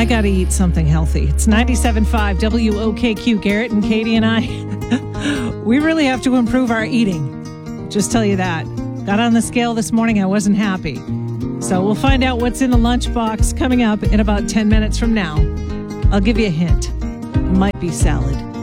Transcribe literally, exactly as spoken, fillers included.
got to eat something healthy. It's ninety-seven point five W O K Q. Garrett and Katie and I, we really have to improve our eating. Just tell you that. Got on the scale this morning. I wasn't happy. So we'll find out what's in the lunchbox coming up in about ten minutes from now. I'll give you a hint. It might be salad.